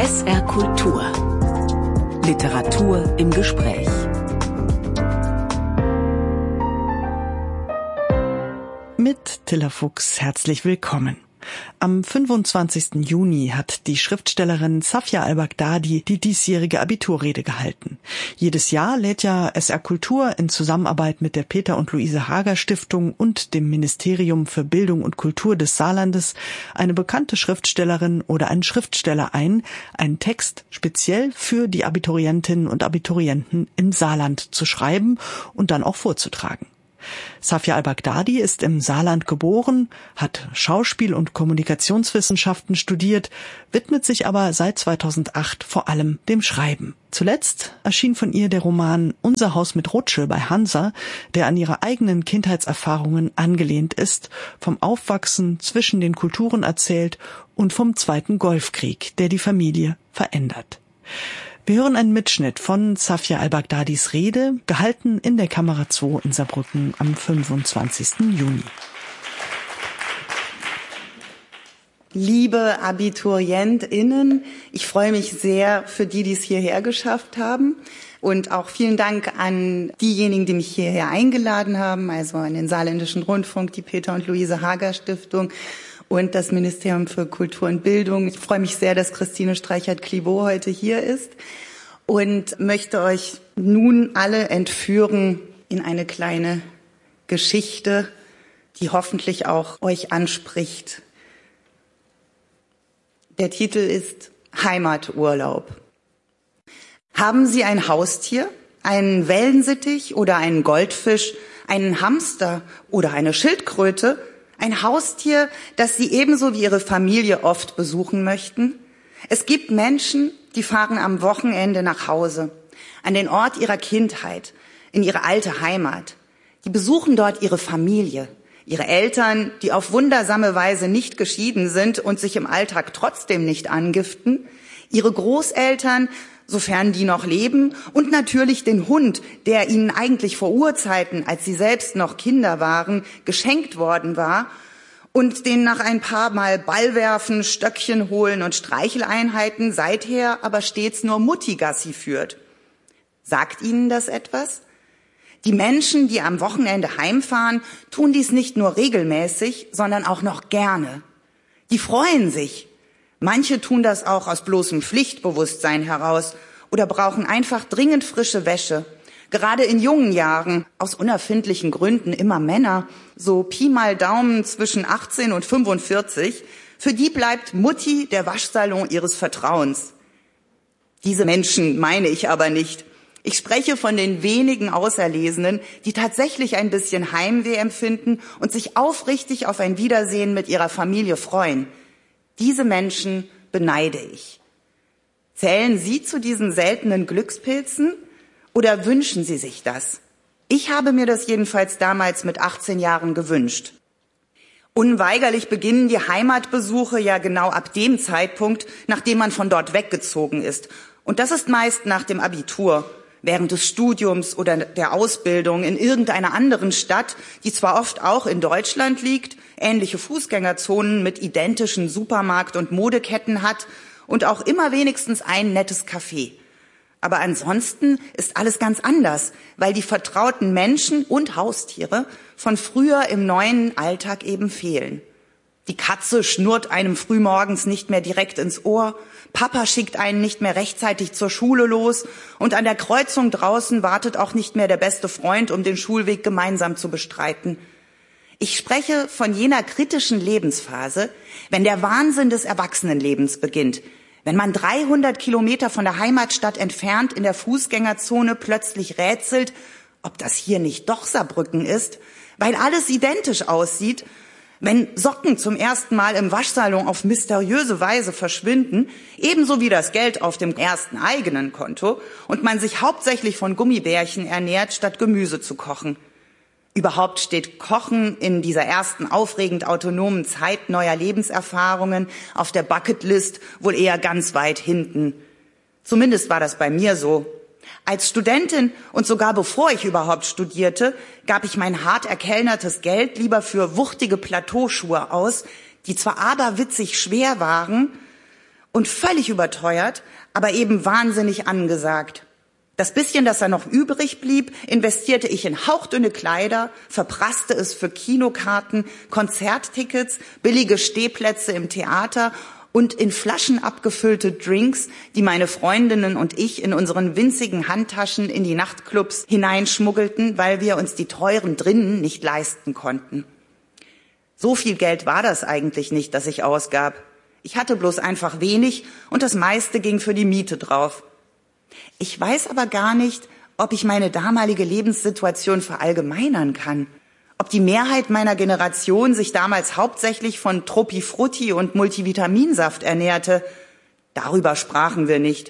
SR Kultur. Literatur im Gespräch. Mit Tilla Fuchs herzlich willkommen. Am 25. Juni hat die Schriftstellerin Safia al-Baghdadi die diesjährige Abiturrede gehalten. Jedes Jahr lädt ja SR Kultur in Zusammenarbeit mit der Peter und Luise Hager Stiftung und dem Ministerium für Bildung und Kultur des Saarlandes eine bekannte Schriftstellerin oder einen Schriftsteller ein, einen Text speziell für die Abiturientinnen und Abiturienten im Saarland zu schreiben und dann auch vorzutragen. Safia al-Baghdadi ist im Saarland geboren, hat Schauspiel- und Kommunikationswissenschaften studiert, widmet sich aber seit 2008 vor allem dem Schreiben. Zuletzt erschien von ihr der Roman Unser Haus mit Rutsche bei Hansa, der an ihre eigenen Kindheitserfahrungen angelehnt ist, vom Aufwachsen zwischen den Kulturen erzählt und vom Zweiten Golfkrieg, der die Familie verändert. Wir hören einen Mitschnitt von Safia al-Baghdadis Rede, gehalten in der Kamera 2 in Saarbrücken am 25. Juni. Liebe AbiturientInnen, ich freue mich sehr für die es hierher geschafft haben. Und auch vielen Dank an diejenigen, die mich hierher eingeladen haben, also an den Saarländischen Rundfunk, die Peter und Luise Hager Stiftung und das Ministerium für Kultur und Bildung. Ich freue mich sehr, dass Christine Streichert-Clivaux heute hier ist und möchte euch nun alle entführen in eine kleine Geschichte, die hoffentlich auch euch anspricht. Der Titel ist Heimaturlaub. Haben Sie ein Haustier, einen Wellensittich oder einen Goldfisch, einen Hamster oder eine Schildkröte? Ein Haustier, das Sie ebenso wie Ihre Familie oft besuchen möchten? Es gibt Menschen, die fahren am Wochenende nach Hause, an den Ort ihrer Kindheit, in ihre alte Heimat. Die besuchen dort ihre Familie, ihre Eltern, die auf wundersame Weise nicht geschieden sind und sich im Alltag trotzdem nicht angiften, ihre Großeltern, sofern die noch leben, und natürlich den Hund, der ihnen eigentlich vor Urzeiten, als sie selbst noch Kinder waren, geschenkt worden war und den nach ein paar Mal Ballwerfen, Stöckchen holen und Streicheleinheiten seither aber stets nur Mutti-Gassi führt. Sagt Ihnen das etwas? Die Menschen, die am Wochenende heimfahren, tun dies nicht nur regelmäßig, sondern auch noch gerne. Die freuen sich. Manche tun das auch aus bloßem Pflichtbewusstsein heraus oder brauchen einfach dringend frische Wäsche. Gerade in jungen Jahren, aus unerfindlichen Gründen immer Männer, so Pi mal Daumen zwischen 18 und 45, für die bleibt Mutti der Waschsalon ihres Vertrauens. Diese Menschen meine ich aber nicht. Ich spreche von den wenigen Auserlesenen, die tatsächlich ein bisschen Heimweh empfinden und sich aufrichtig auf ein Wiedersehen mit ihrer Familie freuen. Diese Menschen beneide ich. Zählen Sie zu diesen seltenen Glückspilzen oder wünschen Sie sich das? Ich habe mir das jedenfalls damals mit 18 Jahren gewünscht. Unweigerlich beginnen die Heimatbesuche ja genau ab dem Zeitpunkt, nachdem man von dort weggezogen ist. Und das ist meist nach dem Abitur, während des Studiums oder der Ausbildung in irgendeiner anderen Stadt, die zwar oft auch in Deutschland liegt, ähnliche Fußgängerzonen mit identischen Supermarkt- und Modeketten hat und auch immer wenigstens ein nettes Café. Aber ansonsten ist alles ganz anders, weil die vertrauten Menschen und Haustiere von früher im neuen Alltag eben fehlen. Die Katze schnurrt einem frühmorgens nicht mehr direkt ins Ohr, Papa schickt einen nicht mehr rechtzeitig zur Schule los und an der Kreuzung draußen wartet auch nicht mehr der beste Freund, um den Schulweg gemeinsam zu bestreiten. Ich spreche von jener kritischen Lebensphase, wenn der Wahnsinn des Erwachsenenlebens beginnt, wenn man 300 Kilometer von der Heimatstadt entfernt in der Fußgängerzone plötzlich rätselt, ob das hier nicht doch Saarbrücken ist, weil alles identisch aussieht, wenn Socken zum ersten Mal im Waschsalon auf mysteriöse Weise verschwinden, ebenso wie das Geld auf dem ersten eigenen Konto, und man sich hauptsächlich von Gummibärchen ernährt, statt Gemüse zu kochen. Überhaupt steht Kochen in dieser ersten aufregend autonomen Zeit neuer Lebenserfahrungen auf der Bucketlist wohl eher ganz weit hinten. Zumindest war das bei mir so. Als Studentin und sogar bevor ich überhaupt studierte, gab ich mein hart erkellnertes Geld lieber für wuchtige Plateauschuhe aus, die zwar aberwitzig schwer waren und völlig überteuert, aber eben wahnsinnig angesagt. Das bisschen, das da noch übrig blieb, investierte ich in hauchdünne Kleider, verprasste es für Kinokarten, Konzerttickets, billige Stehplätze im Theater und in Flaschen abgefüllte Drinks, die meine Freundinnen und ich in unseren winzigen Handtaschen in die Nachtclubs hineinschmuggelten, weil wir uns die teuren drinnen nicht leisten konnten. So viel Geld war das eigentlich nicht, das ich ausgab. Ich hatte bloß einfach wenig und das meiste ging für die Miete drauf. Ich weiß aber gar nicht, ob ich meine damalige Lebenssituation verallgemeinern kann. Ob die Mehrheit meiner Generation sich damals hauptsächlich von Tropifrutti und Multivitaminsaft ernährte. Darüber sprachen wir nicht.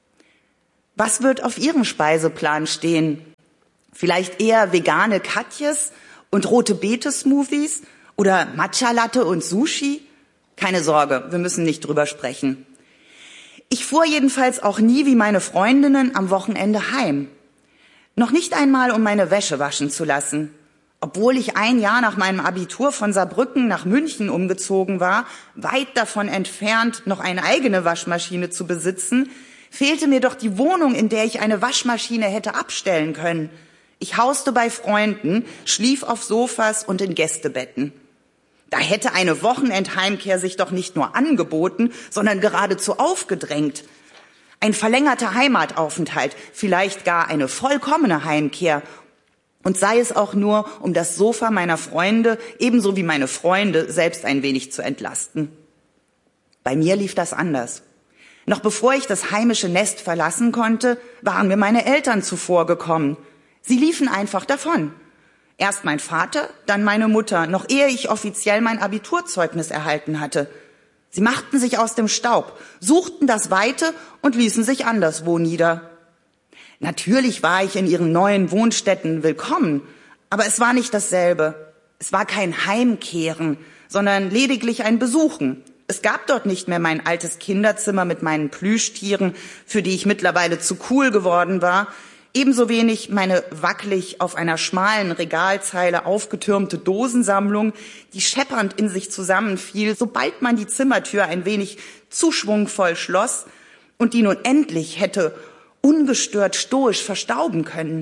Was wird auf Ihrem Speiseplan stehen? Vielleicht eher vegane Katjes und rote Beete-Smoothies oder Matcha-Latte und Sushi? Keine Sorge, wir müssen nicht drüber sprechen. Ich fuhr jedenfalls auch nie wie meine Freundinnen am Wochenende heim. Noch nicht einmal, um meine Wäsche waschen zu lassen. Obwohl ich ein Jahr nach meinem Abitur von Saarbrücken nach München umgezogen war, weit davon entfernt, noch eine eigene Waschmaschine zu besitzen, fehlte mir doch die Wohnung, in der ich eine Waschmaschine hätte abstellen können. Ich hauste bei Freunden, schlief auf Sofas und in Gästebetten. Da hätte eine Wochenendheimkehr sich doch nicht nur angeboten, sondern geradezu aufgedrängt. Ein verlängerter Heimataufenthalt, vielleicht gar eine vollkommene Heimkehr. Und sei es auch nur, um das Sofa meiner Freunde, ebenso wie meine Freunde, selbst ein wenig zu entlasten. Bei mir lief das anders. Noch bevor ich das heimische Nest verlassen konnte, waren mir meine Eltern zuvorgekommen. Sie liefen einfach davon. Erst mein Vater, dann meine Mutter, noch ehe ich offiziell mein Abiturzeugnis erhalten hatte. Sie machten sich aus dem Staub, suchten das Weite und ließen sich anderswo nieder. Natürlich war ich in ihren neuen Wohnstätten willkommen, aber es war nicht dasselbe. Es war kein Heimkehren, sondern lediglich ein Besuchen. Es gab dort nicht mehr mein altes Kinderzimmer mit meinen Plüschtieren, für die ich mittlerweile zu cool geworden war, ebenso wenig meine wackelig auf einer schmalen Regalzeile aufgetürmte Dosensammlung, die scheppernd in sich zusammenfiel, sobald man die Zimmertür ein wenig zu schwungvoll schloss und die nun endlich hätte ungestört stoisch verstauben können.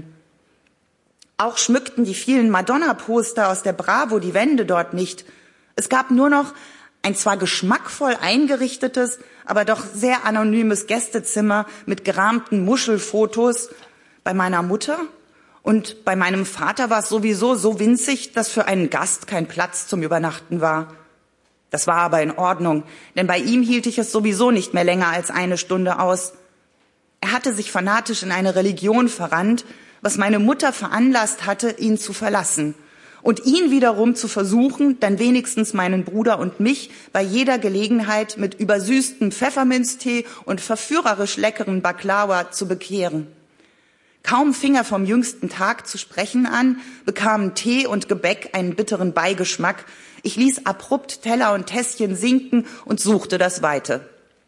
Auch schmückten die vielen Madonna-Poster aus der Bravo die Wände dort nicht. Es gab nur noch ein zwar geschmackvoll eingerichtetes, aber doch sehr anonymes Gästezimmer mit gerahmten Muschelfotos. Bei meiner Mutter und bei meinem Vater war es sowieso so winzig, dass für einen Gast kein Platz zum Übernachten war. Das war aber in Ordnung, denn bei ihm hielt ich es sowieso nicht mehr länger als eine Stunde aus. Er hatte sich fanatisch in eine Religion verrannt, was meine Mutter veranlasst hatte, ihn zu verlassen und ihn wiederum zu versuchen, dann wenigstens meinen Bruder und mich bei jeder Gelegenheit mit übersüßtem Pfefferminztee und verführerisch leckeren Baklava zu bekehren. Kaum fing er vom jüngsten Tag zu sprechen an, bekamen Tee und Gebäck einen bitteren Beigeschmack. Ich ließ abrupt Teller und Tässchen sinken und suchte das Weite.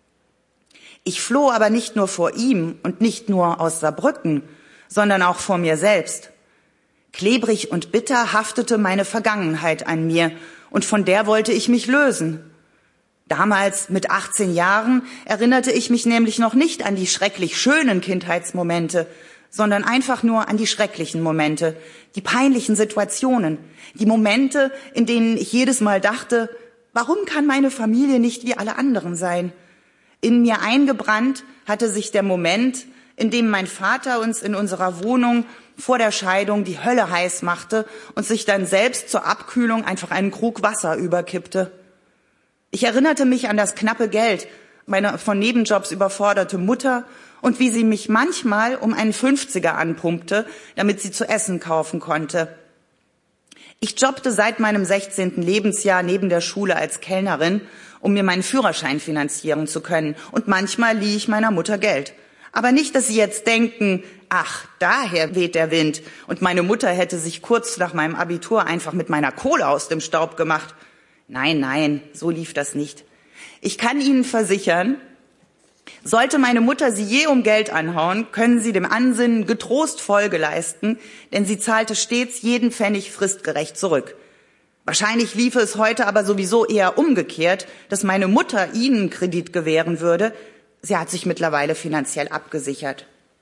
Ich floh aber nicht nur vor ihm und nicht nur aus Saarbrücken, sondern auch vor mir selbst. Klebrig und bitter haftete meine Vergangenheit an mir und von der wollte ich mich lösen. Damals, mit 18 Jahren, erinnerte ich mich nämlich noch nicht an die schrecklich schönen Kindheitsmomente, sondern einfach nur an die schrecklichen Momente, die peinlichen Situationen, die Momente, in denen ich jedes Mal dachte, warum kann meine Familie nicht wie alle anderen sein? In mir eingebrannt hatte sich der Moment, in dem mein Vater uns in unserer Wohnung vor der Scheidung die Hölle heiß machte und sich dann selbst zur Abkühlung einfach einen Krug Wasser überkippte. Ich erinnerte mich an das knappe Geld, meine von Nebenjobs überforderte Mutter und wie sie mich manchmal um einen 50er anpumpte, damit sie zu essen kaufen konnte. Ich jobbte seit meinem 16. Lebensjahr neben der Schule als Kellnerin, um mir meinen Führerschein finanzieren zu können. Und manchmal lieh ich meiner Mutter Geld. Aber nicht, dass Sie jetzt denken, ach, daher weht der Wind. Und meine Mutter hätte sich kurz nach meinem Abitur einfach mit meiner Kohle aus dem Staub gemacht. Nein, so lief das nicht. Ich kann Ihnen versichern, sollte meine Mutter Sie je um Geld anhauen, können Sie dem Ansinnen getrost Folge leisten, denn sie zahlte stets jeden Pfennig fristgerecht zurück. Wahrscheinlich liefe es heute aber sowieso eher umgekehrt, dass meine Mutter ihnen Kredit gewähren würde. Sie hat sich mittlerweile finanziell abgesichert.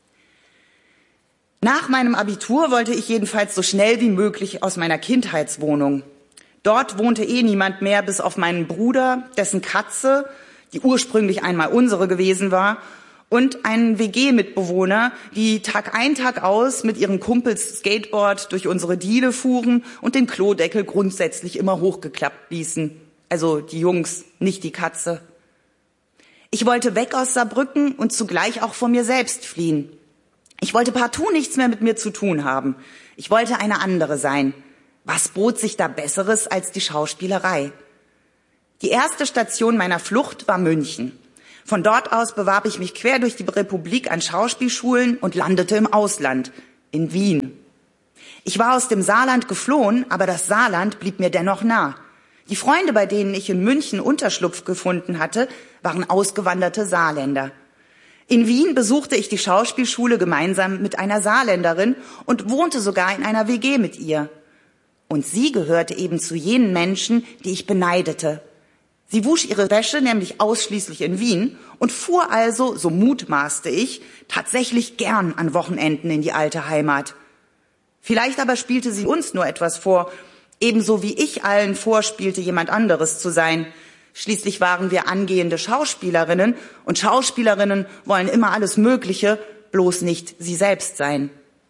Nach meinem Abitur wollte ich jedenfalls so schnell wie möglich aus meiner Kindheitswohnung. Dort wohnte niemand mehr, bis auf meinen Bruder, dessen Katze, die ursprünglich einmal unsere gewesen war, und einen WG-Mitbewohner, die Tag ein, Tag aus mit ihren Kumpels Skateboard durch unsere Diele fuhren und den Klodeckel grundsätzlich immer hochgeklappt ließen. Also die Jungs, nicht die Katze. Ich wollte weg aus Saarbrücken und zugleich auch vor mir selbst fliehen. Ich wollte partout nichts mehr mit mir zu tun haben. Ich wollte eine andere sein. Was bot sich da Besseres als die Schauspielerei? Die erste Station meiner Flucht war München. Von dort aus bewarb ich mich quer durch die Republik an Schauspielschulen und landete im Ausland, in Wien. Ich war aus dem Saarland geflohen, aber das Saarland blieb mir dennoch nah. Die Freunde, bei denen ich in München Unterschlupf gefunden hatte, waren ausgewanderte Saarländer. In Wien besuchte ich die Schauspielschule gemeinsam mit einer Saarländerin und wohnte sogar in einer WG mit ihr. Und sie gehörte eben zu jenen Menschen, die ich beneidete. Sie wusch ihre Wäsche nämlich ausschließlich in Wien und fuhr also, so mutmaßte ich, tatsächlich gern an Wochenenden in die alte Heimat. Vielleicht aber spielte sie uns nur etwas vor, ebenso wie ich allen vorspielte, jemand anderes zu sein. Schließlich waren wir angehende Schauspielerinnen und Schauspielerinnen wollen immer alles Mögliche, bloß nicht sie selbst sein.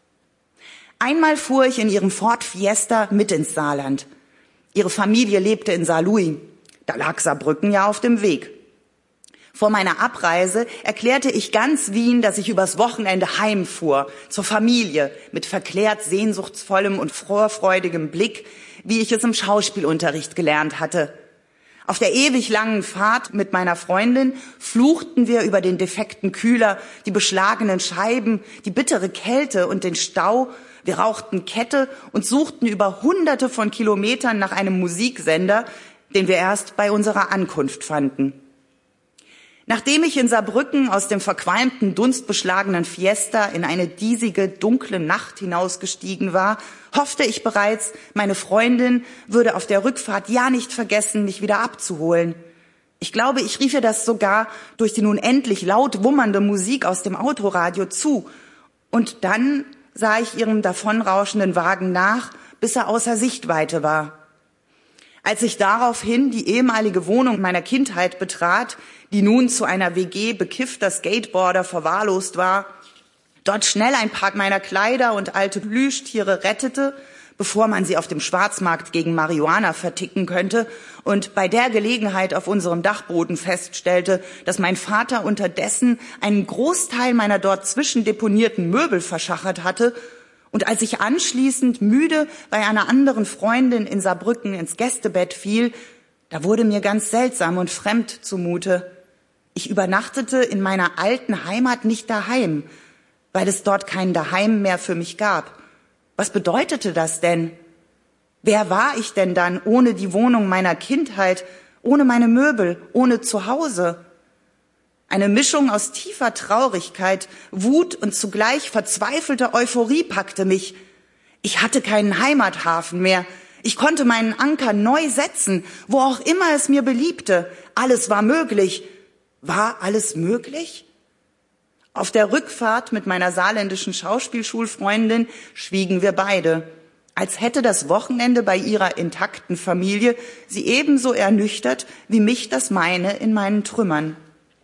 Einmal fuhr ich in ihrem Ford Fiesta mit ins Saarland. Ihre Familie lebte in Saarlouis. Da lag Saarbrücken ja auf dem Weg. Vor meiner Abreise erklärte ich ganz Wien, dass ich übers Wochenende heimfuhr, zur Familie, mit verklärt sehnsuchtsvollem und vorfreudigem Blick, wie ich es im Schauspielunterricht gelernt hatte. Auf der ewig langen Fahrt mit meiner Freundin fluchten wir über den defekten Kühler, die beschlagenen Scheiben, die bittere Kälte und den Stau. Wir rauchten Kette und suchten über Hunderte von Kilometern nach einem Musiksender, den wir erst bei unserer Ankunft fanden. Nachdem ich in Saarbrücken aus dem verqualmten, dunstbeschlagenen Fiesta in eine diesige, dunkle Nacht hinausgestiegen war, hoffte ich bereits, meine Freundin würde auf der Rückfahrt ja nicht vergessen, mich wieder abzuholen. Ich glaube, ich rief ihr das sogar durch die nun endlich laut wummernde Musik aus dem Autoradio zu. Und dann sah ich ihrem davonrauschenden Wagen nach, bis er außer Sichtweite war. Als ich daraufhin die ehemalige Wohnung meiner Kindheit betrat, die nun zu einer WG bekiffter Skateboarder verwahrlost war, dort schnell ein paar meiner Kleider und alte Plüschtiere rettete, bevor man sie auf dem Schwarzmarkt gegen Marihuana verticken könnte, und bei der Gelegenheit auf unserem Dachboden feststellte, dass mein Vater unterdessen einen Großteil meiner dort zwischendeponierten Möbel verschachert hatte, und als ich anschließend müde bei einer anderen Freundin in Saarbrücken ins Gästebett fiel, da wurde mir ganz seltsam und fremd zumute. Ich übernachtete in meiner alten Heimat nicht daheim, weil es dort kein Daheim mehr für mich gab. Was bedeutete das denn? Wer war ich denn dann ohne die Wohnung meiner Kindheit, ohne meine Möbel, ohne Zuhause? Eine Mischung aus tiefer Traurigkeit, Wut und zugleich verzweifelter Euphorie packte mich. Ich hatte keinen Heimathafen mehr. Ich konnte meinen Anker neu setzen, wo auch immer es mir beliebte. Alles war möglich. War alles möglich? Auf der Rückfahrt mit meiner saarländischen Schauspielschulfreundin schwiegen wir beide, als hätte das Wochenende bei ihrer intakten Familie sie ebenso ernüchtert wie mich das meine in meinen Trümmern.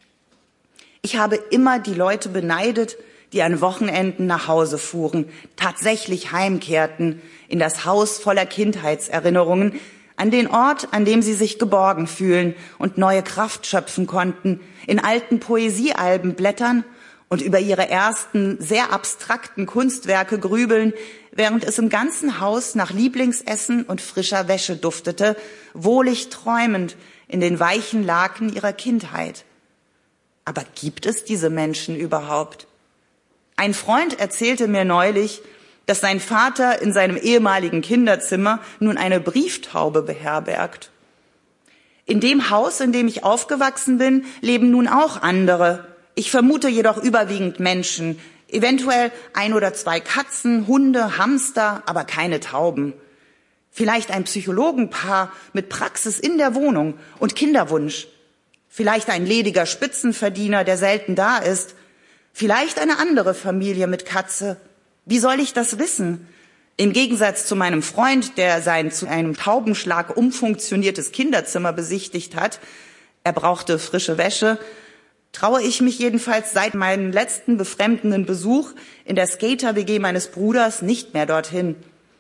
Ich habe immer die Leute beneidet, die an Wochenenden nach Hause fuhren, tatsächlich heimkehrten in das Haus voller Kindheitserinnerungen, an den Ort, an dem sie sich geborgen fühlen und neue Kraft schöpfen konnten, in alten Poesiealben blättern und über ihre ersten, sehr abstrakten Kunstwerke grübeln, während es im ganzen Haus nach Lieblingsessen und frischer Wäsche duftete, wohlig träumend in den weichen Laken ihrer Kindheit. Aber gibt es diese Menschen überhaupt? Ein Freund erzählte mir neulich, dass sein Vater in seinem ehemaligen Kinderzimmer nun eine Brieftaube beherbergt. In dem Haus, in dem ich aufgewachsen bin, leben nun auch andere. Ich vermute jedoch überwiegend Menschen, eventuell 1 oder 2 Katzen, Hunde, Hamster, aber keine Tauben. Vielleicht ein Psychologenpaar mit Praxis in der Wohnung und Kinderwunsch. Vielleicht ein lediger Spitzenverdiener, der selten da ist. Vielleicht eine andere Familie mit Katze. Wie soll ich das wissen? Im Gegensatz zu meinem Freund, der sein zu einem Taubenschlag umfunktioniertes Kinderzimmer besichtigt hat, er brauchte frische Wäsche, traue ich mich jedenfalls seit meinem letzten befremdenden Besuch in der Skater-WG meines Bruders nicht mehr dorthin.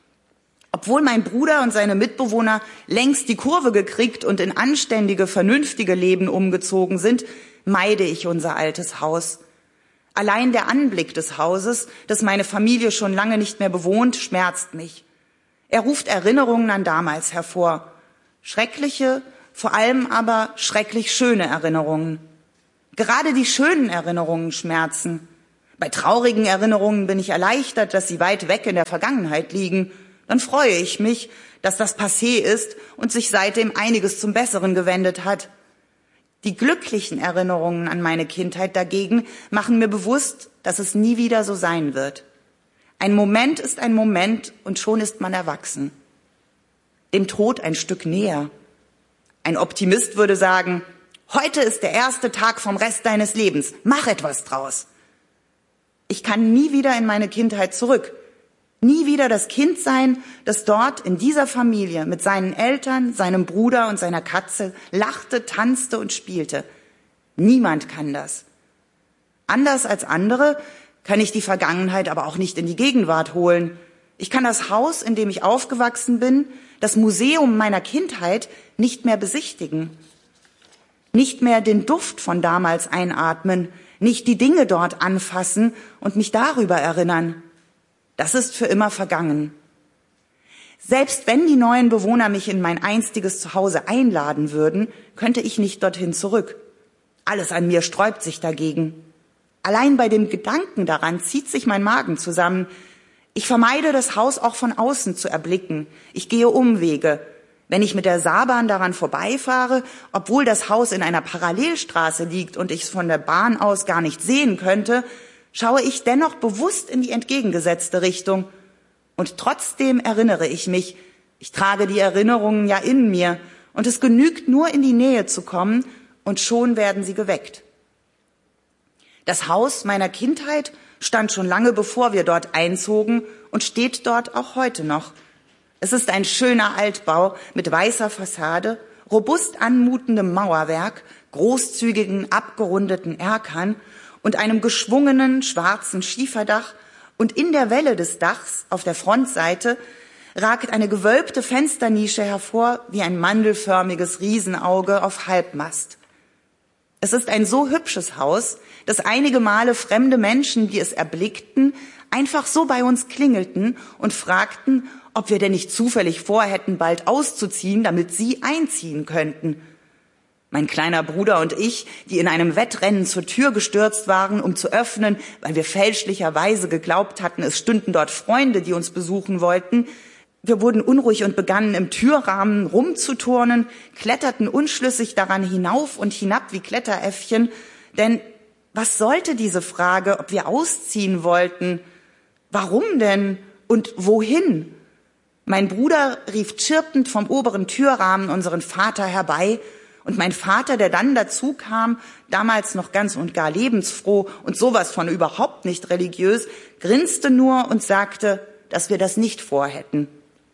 Obwohl mein Bruder und seine Mitbewohner längst die Kurve gekriegt und in anständige, vernünftige Leben umgezogen sind, meide ich unser altes Haus. Allein der Anblick des Hauses, das meine Familie schon lange nicht mehr bewohnt, schmerzt mich. Er ruft Erinnerungen an damals hervor. Schreckliche, vor allem aber schrecklich schöne Erinnerungen. Gerade die schönen Erinnerungen schmerzen. Bei traurigen Erinnerungen bin ich erleichtert, dass sie weit weg in der Vergangenheit liegen. Dann freue ich mich, dass das passé ist und sich seitdem einiges zum Besseren gewendet hat. Die glücklichen Erinnerungen an meine Kindheit dagegen machen mir bewusst, dass es nie wieder so sein wird. Ein Moment ist ein Moment und schon ist man erwachsen. Dem Tod ein Stück näher. Ein Optimist würde sagen, heute ist der erste Tag vom Rest deines Lebens. Mach etwas draus. Ich kann nie wieder in meine Kindheit zurück. Nie wieder das Kind sein, das dort in dieser Familie mit seinen Eltern, seinem Bruder und seiner Katze lachte, tanzte und spielte. Niemand kann das. Anders als andere kann ich die Vergangenheit aber auch nicht in die Gegenwart holen. Ich kann das Haus, in dem ich aufgewachsen bin, das Museum meiner Kindheit nicht mehr besichtigen. Nicht mehr den Duft von damals einatmen, nicht die Dinge dort anfassen und mich darüber erinnern. Das ist für immer vergangen. Selbst wenn die neuen Bewohner mich in mein einstiges Zuhause einladen würden, könnte ich nicht dorthin zurück. Alles an mir sträubt sich dagegen. Allein bei dem Gedanken daran zieht sich mein Magen zusammen. Ich vermeide, das Haus auch von außen zu erblicken. Ich gehe Umwege. Wenn ich mit der Saarbahn daran vorbeifahre, obwohl das Haus in einer Parallelstraße liegt und ich es von der Bahn aus gar nicht sehen könnte, schaue ich dennoch bewusst in die entgegengesetzte Richtung. Und trotzdem erinnere ich mich, ich trage die Erinnerungen ja in mir, und es genügt nur, in die Nähe zu kommen, und schon werden sie geweckt. Das Haus meiner Kindheit stand schon lange bevor wir dort einzogen und steht dort auch heute noch. Es ist ein schöner Altbau mit weißer Fassade, robust anmutendem Mauerwerk, großzügigen, abgerundeten Erkern und einem geschwungenen schwarzen Schieferdach, und in der Welle des Dachs auf der Frontseite ragt eine gewölbte Fensternische hervor wie ein mandelförmiges Riesenauge auf Halbmast. Es ist ein so hübsches Haus, dass einige Male fremde Menschen, die es erblickten, einfach so bei uns klingelten und fragten, ob wir denn nicht zufällig vorhätten, bald auszuziehen, damit sie einziehen könnten. Mein kleiner Bruder und ich, die in einem Wettrennen zur Tür gestürzt waren, um zu öffnen, weil wir fälschlicherweise geglaubt hatten, es stünden dort Freunde, die uns besuchen wollten. Wir wurden unruhig und begannen im Türrahmen rumzuturnen, kletterten unschlüssig daran hinauf und hinab wie Kletteräffchen. Denn was sollte diese Frage, ob wir ausziehen wollten? Warum denn? Und wohin? Mein Bruder rief chirpend vom oberen Türrahmen unseren Vater herbei, und mein Vater, der dann dazu kam, damals noch ganz und gar lebensfroh und sowas von überhaupt nicht religiös, grinste nur und sagte, dass wir das nicht vorhätten.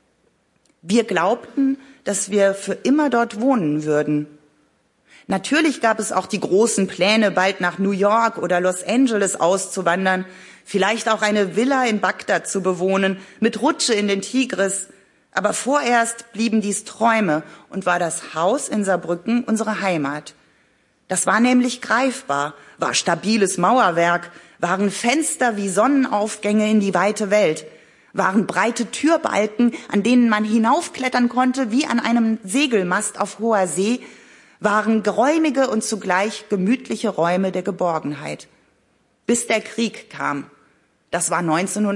Wir glaubten, dass wir für immer dort wohnen würden. Natürlich gab es auch die großen Pläne, bald nach New York oder Los Angeles auszuwandern, vielleicht auch eine Villa in Bagdad zu bewohnen, mit Rutsche in den Tigris. Aber vorerst blieben dies Träume und war das Haus in Saarbrücken unsere Heimat. Das war nämlich greifbar, war stabiles Mauerwerk, waren Fenster wie Sonnenaufgänge in die weite Welt, waren breite Türbalken, an denen man hinaufklettern konnte wie an einem Segelmast auf hoher See, waren geräumige und zugleich gemütliche Räume der Geborgenheit. Bis der Krieg kam. Das war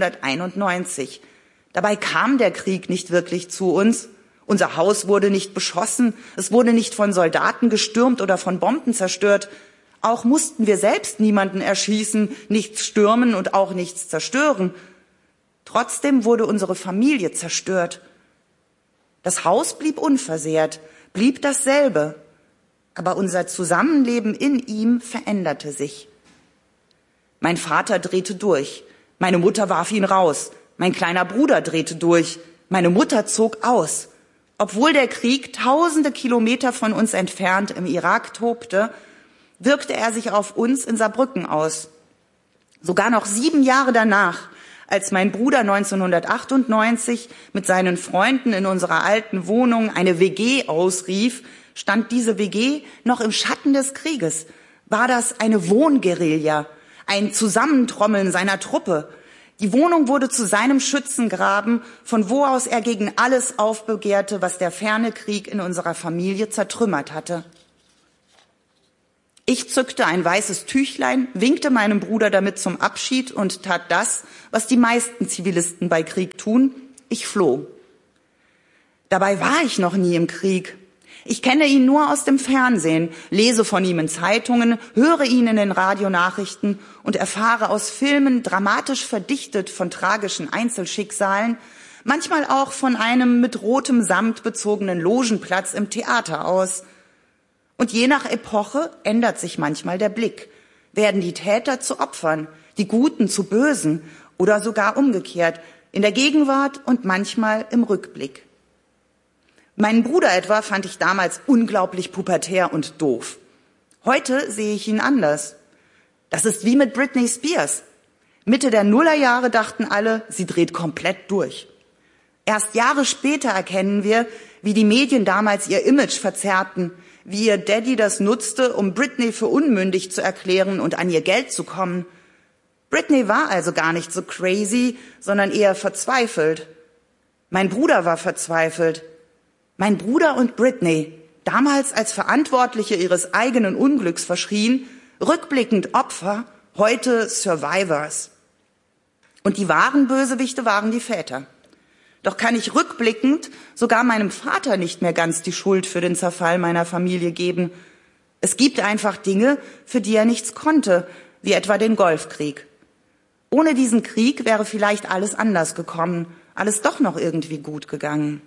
1991. Dabei kam der Krieg nicht wirklich zu uns. Unser Haus wurde nicht beschossen, es wurde nicht von Soldaten gestürmt oder von Bomben zerstört. Auch mussten wir selbst niemanden erschießen, nichts stürmen und auch nichts zerstören. Trotzdem wurde unsere Familie zerstört. Das Haus blieb unversehrt, blieb dasselbe, aber unser Zusammenleben in ihm veränderte sich. Mein Vater drehte durch, meine Mutter warf ihn raus, mein kleiner Bruder drehte durch, meine Mutter zog aus. Obwohl der Krieg tausende Kilometer von uns entfernt im Irak tobte, wirkte er sich auf uns in Saarbrücken aus. Sogar noch 7 Jahre danach, als mein Bruder 1998 mit seinen Freunden in unserer alten Wohnung eine WG ausrief, stand diese WG noch im Schatten des Krieges. War das eine Wohnguerilla, ein Zusammentrommeln seiner Truppe? Die Wohnung wurde zu seinem Schützengraben, von wo aus er gegen alles aufbegehrte, was der ferne Krieg in unserer Familie zertrümmert hatte. Ich zückte ein weißes Tüchlein, winkte meinem Bruder damit zum Abschied und tat das, was die meisten Zivilisten bei Krieg tun: ich floh. Dabei war ich noch nie im Krieg. Ich kenne ihn nur aus dem Fernsehen, lese von ihm in Zeitungen, höre ihn in den Radionachrichten und erfahre aus Filmen dramatisch verdichtet von tragischen Einzelschicksalen, manchmal auch von einem mit rotem Samt bezogenen Logenplatz im Theater aus. Und je nach Epoche ändert sich manchmal der Blick. Werden die Täter zu Opfern, die Guten zu Bösen oder sogar umgekehrt, in der Gegenwart und manchmal im Rückblick. Meinen Bruder etwa fand ich damals unglaublich pubertär und doof. Heute sehe ich ihn anders. Das ist wie mit Britney Spears. Mitte der Nullerjahre dachten alle, sie dreht komplett durch. Erst Jahre später erkennen wir, wie die Medien damals ihr Image verzerrten, wie ihr Daddy das nutzte, um Britney für unmündig zu erklären und an ihr Geld zu kommen. Britney war also gar nicht so crazy, sondern eher verzweifelt. Mein Bruder war verzweifelt. Mein Bruder und Britney, damals als Verantwortliche ihres eigenen Unglücks verschrien, rückblickend Opfer, heute Survivors. Und die wahren Bösewichte waren die Väter. Doch kann ich rückblickend sogar meinem Vater nicht mehr ganz die Schuld für den Zerfall meiner Familie geben. Es gibt einfach Dinge, für die er nichts konnte, wie etwa den Golfkrieg. Ohne diesen Krieg wäre vielleicht alles anders gekommen, alles doch noch irgendwie gut gegangen.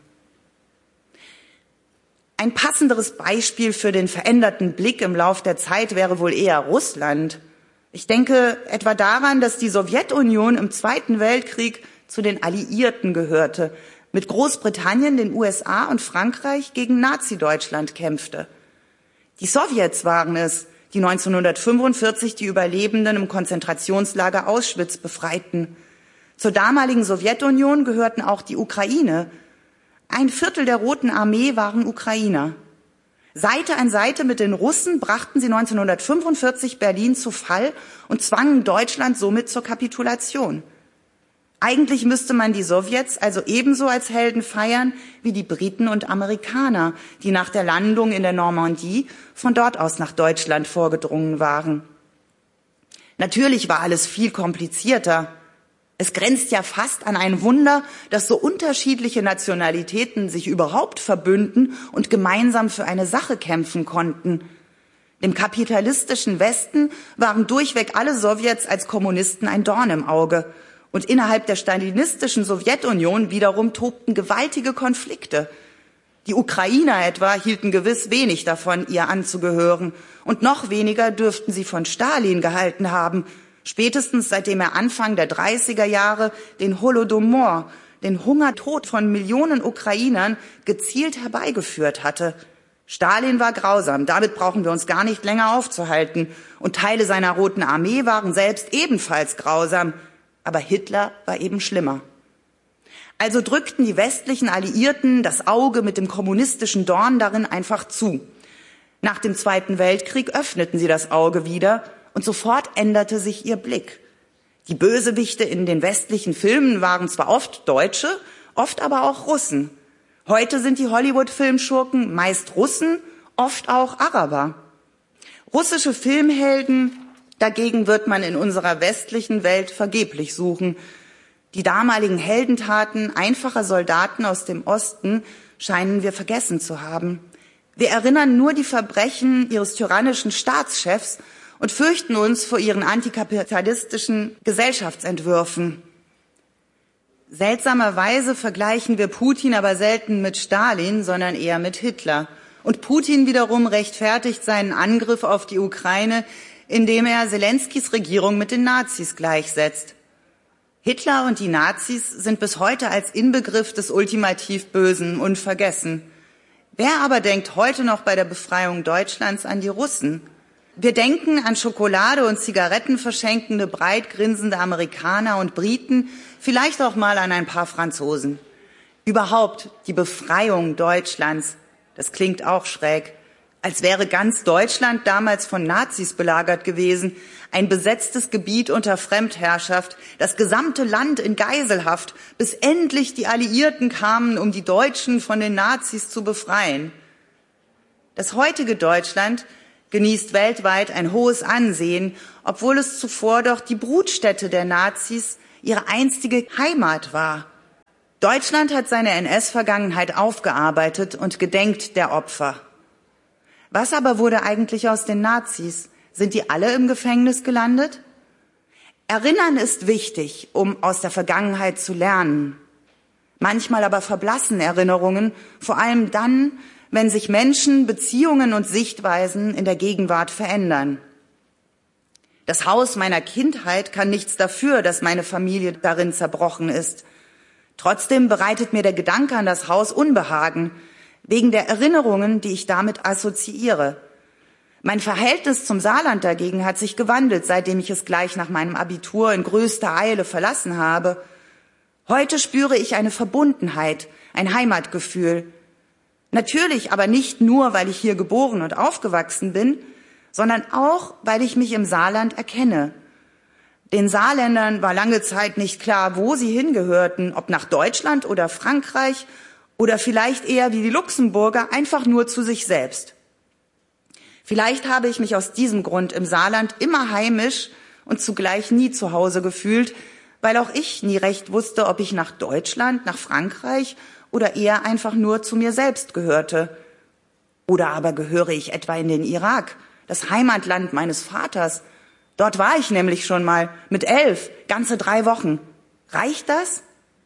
Ein passenderes Beispiel für den veränderten Blick im Lauf der Zeit wäre wohl eher Russland. Ich denke etwa daran, dass die Sowjetunion im Zweiten Weltkrieg zu den Alliierten gehörte, mit Großbritannien, den USA und Frankreich gegen Nazi-Deutschland kämpfte. Die Sowjets waren es, die 1945 die Überlebenden im Konzentrationslager Auschwitz befreiten. Zur damaligen Sowjetunion gehörten auch die Ukraine. 1/4 der Roten Armee waren Ukrainer. Seite an Seite mit den Russen brachten sie 1945 Berlin zu Fall und zwangen Deutschland somit zur Kapitulation. Eigentlich müsste man die Sowjets also ebenso als Helden feiern wie die Briten und Amerikaner, die nach der Landung in der Normandie von dort aus nach Deutschland vorgedrungen waren. Natürlich war alles viel komplizierter. Es grenzt ja fast an ein Wunder, dass so unterschiedliche Nationalitäten sich überhaupt verbünden und gemeinsam für eine Sache kämpfen konnten. Dem kapitalistischen Westen waren durchweg alle Sowjets als Kommunisten ein Dorn im Auge. Und innerhalb der stalinistischen Sowjetunion wiederum tobten gewaltige Konflikte. Die Ukrainer etwa hielten gewiss wenig davon, ihr anzugehören. Und noch weniger dürften sie von Stalin gehalten haben, spätestens seitdem er Anfang der 30er Jahre den Holodomor, den Hungertod von Millionen Ukrainern, gezielt herbeigeführt hatte. Stalin war grausam, damit brauchen wir uns gar nicht länger aufzuhalten. Und Teile seiner Roten Armee waren selbst ebenfalls grausam. Aber Hitler war eben schlimmer. Also drückten die westlichen Alliierten das Auge mit dem kommunistischen Dorn darin einfach zu. Nach dem Zweiten Weltkrieg öffneten sie das Auge wieder und sofort änderte sich ihr Blick. Die Bösewichte in den westlichen Filmen waren zwar oft Deutsche, oft aber auch Russen. Heute sind die Hollywood-Filmschurken meist Russen, oft auch Araber. Russische Filmhelden dagegen wird man in unserer westlichen Welt vergeblich suchen. Die damaligen Heldentaten einfacher Soldaten aus dem Osten scheinen wir vergessen zu haben. Wir erinnern nur die Verbrechen ihres tyrannischen Staatschefs und fürchten uns vor ihren antikapitalistischen Gesellschaftsentwürfen. Seltsamerweise vergleichen wir Putin aber selten mit Stalin, sondern eher mit Hitler. Und Putin wiederum rechtfertigt seinen Angriff auf die Ukraine, indem er Selenskys Regierung mit den Nazis gleichsetzt. Hitler und die Nazis sind bis heute als Inbegriff des ultimativ Bösen unvergessen. Wer aber denkt heute noch bei der Befreiung Deutschlands an die Russen? Wir denken an Schokolade und Zigaretten verschenkende, breit grinsende Amerikaner und Briten, vielleicht auch mal an ein paar Franzosen. Überhaupt die Befreiung Deutschlands, das klingt auch schräg, als wäre ganz Deutschland damals von Nazis belagert gewesen, ein besetztes Gebiet unter Fremdherrschaft, das gesamte Land in Geiselhaft, bis endlich die Alliierten kamen, um die Deutschen von den Nazis zu befreien. Das heutige Deutschland genießt weltweit ein hohes Ansehen, obwohl es zuvor doch die Brutstätte der Nazis, ihre einstige Heimat war. Deutschland hat seine NS-Vergangenheit aufgearbeitet und gedenkt der Opfer. Was aber wurde eigentlich aus den Nazis? Sind die alle im Gefängnis gelandet? Erinnern ist wichtig, um aus der Vergangenheit zu lernen. Manchmal aber verblassen Erinnerungen, vor allem dann, wenn sich Menschen, Beziehungen und Sichtweisen in der Gegenwart verändern. Das Haus meiner Kindheit kann nichts dafür, dass meine Familie darin zerbrochen ist. Trotzdem bereitet mir der Gedanke an das Haus Unbehagen, wegen der Erinnerungen, die ich damit assoziiere. Mein Verhältnis zum Saarland dagegen hat sich gewandelt, seitdem ich es gleich nach meinem Abitur in größter Eile verlassen habe. Heute spüre ich eine Verbundenheit, ein Heimatgefühl. Natürlich aber nicht nur, weil ich hier geboren und aufgewachsen bin, sondern auch, weil ich mich im Saarland erkenne. Den Saarländern war lange Zeit nicht klar, wo sie hingehörten, ob nach Deutschland oder Frankreich oder vielleicht eher wie die Luxemburger einfach nur zu sich selbst. Vielleicht habe ich mich aus diesem Grund im Saarland immer heimisch und zugleich nie zu Hause gefühlt, weil auch ich nie recht wusste, ob ich nach Deutschland, nach Frankreich oder eher einfach nur zu mir selbst gehörte. Oder aber gehöre ich etwa in den Irak, das Heimatland meines Vaters? Dort war ich nämlich schon mal mit 11, ganze 3 Wochen. Reicht das?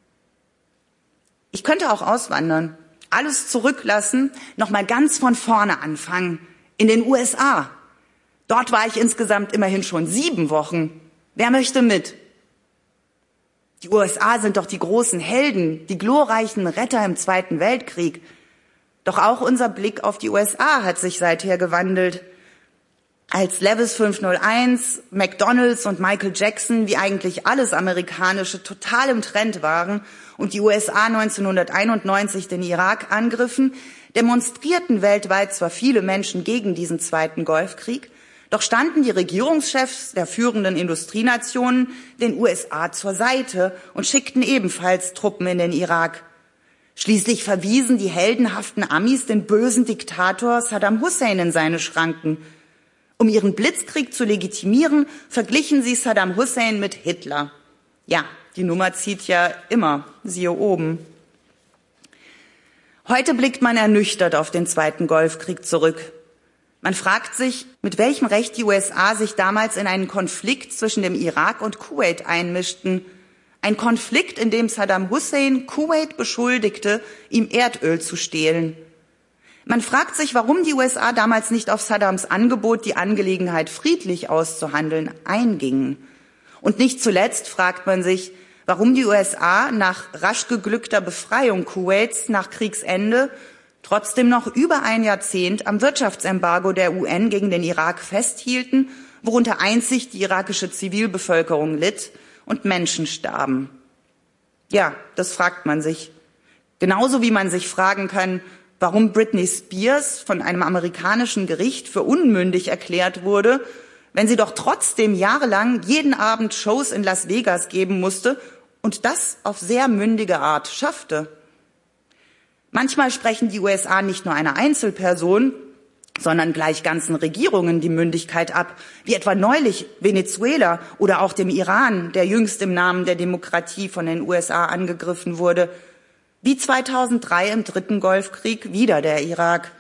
Ich könnte auch auswandern, alles zurücklassen, nochmal ganz von vorne anfangen, in den USA. Dort war ich insgesamt immerhin schon 7 Wochen. Wer möchte mit? Die USA sind doch die großen Helden, die glorreichen Retter im Zweiten Weltkrieg. Doch auch unser Blick auf die USA hat sich seither gewandelt. Als Levis 501, McDonald's und Michael Jackson, wie eigentlich alles Amerikanische, total im Trend waren und die USA 1991 den Irak angriffen, demonstrierten weltweit zwar viele Menschen gegen diesen zweiten Golfkrieg, doch standen die Regierungschefs der führenden Industrienationen den USA zur Seite und schickten ebenfalls Truppen in den Irak. Schließlich verwiesen die heldenhaften Amis den bösen Diktator Saddam Hussein in seine Schranken. Um ihren Blitzkrieg zu legitimieren, verglichen sie Saddam Hussein mit Hitler. Ja, die Nummer zieht ja immer, siehe oben. Heute blickt man ernüchtert auf den Zweiten Golfkrieg zurück. Man fragt sich, mit welchem Recht die USA sich damals in einen Konflikt zwischen dem Irak und Kuwait einmischten. Ein Konflikt, in dem Saddam Hussein Kuwait beschuldigte, ihm Erdöl zu stehlen. Man fragt sich, warum die USA damals nicht auf Saddams Angebot, die Angelegenheit friedlich auszuhandeln, eingingen. Und nicht zuletzt fragt man sich, warum die USA nach rasch geglückter Befreiung Kuwaits nach Kriegsende trotzdem noch über ein Jahrzehnt am Wirtschaftsembargo der UN gegen den Irak festhielten, worunter einzig die irakische Zivilbevölkerung litt und Menschen starben. Ja, das fragt man sich. Genauso wie man sich fragen kann, warum Britney Spears von einem amerikanischen Gericht für unmündig erklärt wurde, wenn sie doch trotzdem jahrelang jeden Abend Shows in Las Vegas geben musste und das auf sehr mündige Art schaffte. Manchmal sprechen die USA nicht nur einer Einzelperson, sondern gleich ganzen Regierungen die Mündigkeit ab, wie etwa neulich Venezuela oder auch dem Iran, der jüngst im Namen der Demokratie von den USA angegriffen wurde, wie 2003 im 3. Golfkrieg wieder der Irak.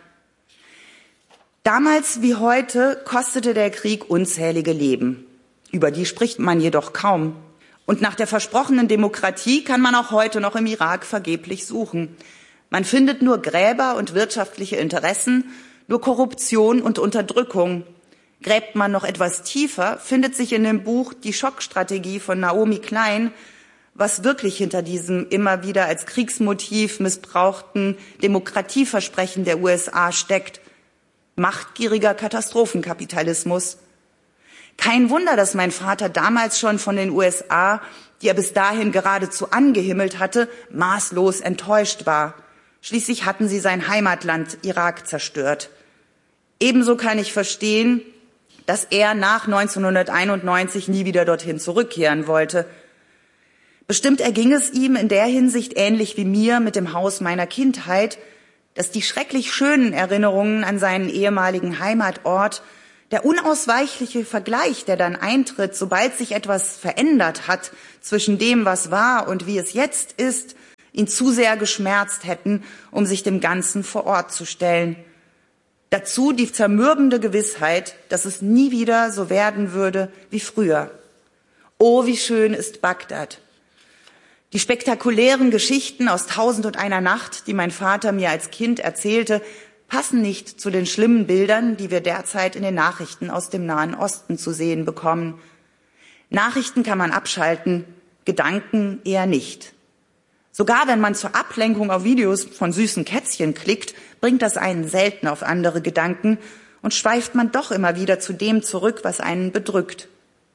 Damals wie heute kostete der Krieg unzählige Leben. Über die spricht man jedoch kaum. Und nach der versprochenen Demokratie kann man auch heute noch im Irak vergeblich suchen. Man findet nur Gräber und wirtschaftliche Interessen, nur Korruption und Unterdrückung. Gräbt man noch etwas tiefer, findet sich in dem Buch Die Schockstrategie von Naomi Klein, was wirklich hinter diesem immer wieder als Kriegsmotiv missbrauchten Demokratieversprechen der USA steckt. Machtgieriger Katastrophenkapitalismus. Kein Wunder, dass mein Vater damals schon von den USA, die er bis dahin geradezu angehimmelt hatte, maßlos enttäuscht war. Schließlich hatten sie sein Heimatland Irak zerstört. Ebenso kann ich verstehen, dass er nach 1991 nie wieder dorthin zurückkehren wollte. Bestimmt erging es ihm in der Hinsicht ähnlich wie mir mit dem Haus meiner Kindheit, dass die schrecklich schönen Erinnerungen an seinen ehemaligen Heimatort, der unausweichliche Vergleich, der dann eintritt, sobald sich etwas verändert hat zwischen dem, was war und wie es jetzt ist, ihn zu sehr geschmerzt hätten, um sich dem Ganzen vor Ort zu stellen. Dazu die zermürbende Gewissheit, dass es nie wieder so werden würde wie früher. Oh, wie schön ist Bagdad. Die spektakulären Geschichten aus 1001 Nacht, die mein Vater mir als Kind erzählte, passen nicht zu den schlimmen Bildern, die wir derzeit in den Nachrichten aus dem Nahen Osten zu sehen bekommen. Nachrichten kann man abschalten, Gedanken eher nicht. Sogar wenn man zur Ablenkung auf Videos von süßen Kätzchen klickt, bringt das einen selten auf andere Gedanken und schweift man doch immer wieder zu dem zurück, was einen bedrückt.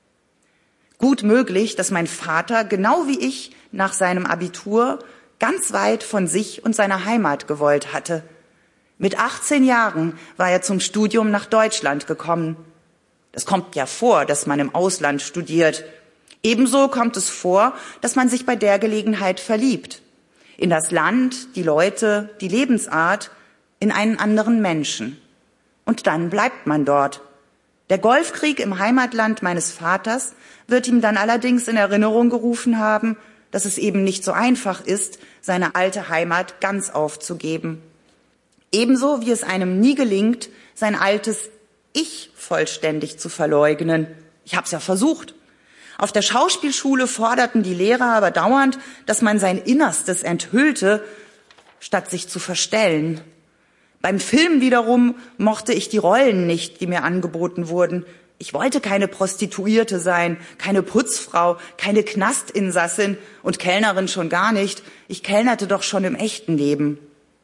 Gut möglich, dass mein Vater, genau wie ich, nach seinem Abitur ganz weit von sich und seiner Heimat gewollt hatte. Mit 18 Jahren war er zum Studium nach Deutschland gekommen. Es kommt ja vor, dass man im Ausland studiert. Ebenso kommt es vor, dass man sich bei der Gelegenheit verliebt. In das Land, die Leute, die Lebensart, in einen anderen Menschen. Und dann bleibt man dort. Der Golfkrieg im Heimatland meines Vaters wird ihm dann allerdings in Erinnerung gerufen haben, dass es eben nicht so einfach ist, seine alte Heimat ganz aufzugeben. Ebenso wie es einem nie gelingt, sein altes Ich vollständig zu verleugnen. Ich habe es ja versucht. Auf der Schauspielschule forderten die Lehrer aber dauernd, dass man sein Innerstes enthüllte, statt sich zu verstellen. Beim Film wiederum mochte ich die Rollen nicht, die mir angeboten wurden. Ich wollte keine Prostituierte sein, keine Putzfrau, keine Knastinsassin und Kellnerin schon gar nicht. Ich kellnerte doch schon im echten Leben.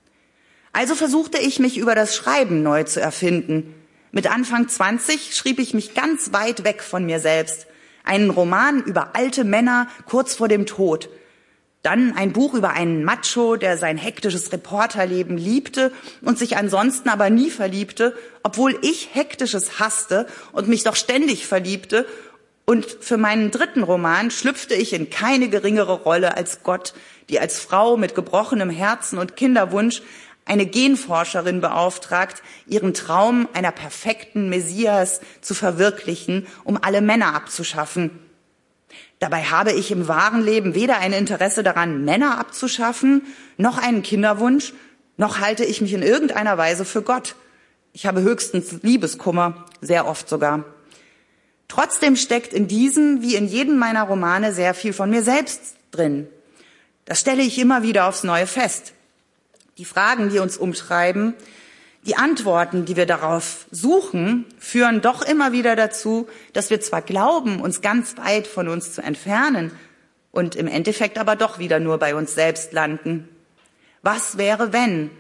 Also versuchte ich, mich über das Schreiben neu zu erfinden. Mit Anfang 20 schrieb ich mich ganz weit weg von mir selbst. Einen Roman über alte Männer kurz vor dem Tod. Dann ein Buch über einen Macho, der sein hektisches Reporterleben liebte und sich ansonsten aber nie verliebte, obwohl ich Hektisches hasste und mich doch ständig verliebte. Und für meinen dritten Roman schlüpfte ich in keine geringere Rolle als Gott, die als Frau mit gebrochenem Herzen und Kinderwunsch eine Genforscherin beauftragt, ihren Traum einer perfekten Messias zu verwirklichen, um alle Männer abzuschaffen. Dabei habe ich im wahren Leben weder ein Interesse daran, Männer abzuschaffen, noch einen Kinderwunsch, noch halte ich mich in irgendeiner Weise für Gott. Ich habe höchstens Liebeskummer, sehr oft sogar. Trotzdem steckt in diesem, wie in jedem meiner Romane, sehr viel von mir selbst drin. Das stelle ich immer wieder aufs Neue fest. Die Fragen, die uns umtreiben, die Antworten, die wir darauf suchen, führen doch immer wieder dazu, dass wir zwar glauben, uns ganz weit von uns zu entfernen und im Endeffekt aber doch wieder nur bei uns selbst landen. Was wäre, wenn?